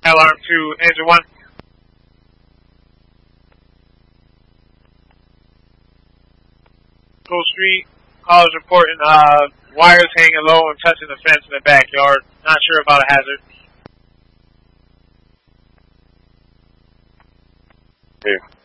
Alarm 2, Angel 1. Full Street, callers reporting wires hanging low and touching the fence in the backyard. Not sure about a hazard. Here.